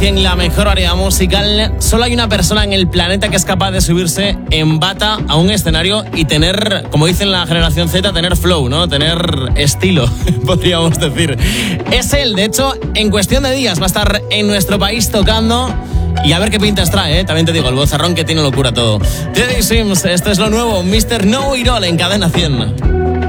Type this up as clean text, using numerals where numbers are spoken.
100% la mejor variedad musical. Solo hay una persona en el planeta que es capaz de subirse en bata a un escenario y tener, como dicen la generación Z, tener flow, ¿no? Tener estilo, podríamos decir. Es él, de hecho, en cuestión de días va a estar en nuestro país tocando. Y a ver qué pintas trae, ¿eh? También te digo, el vozarrón que tiene locura todo. Teddy Swims, esto es lo nuevo, Mr. Know It All en Cadena 100.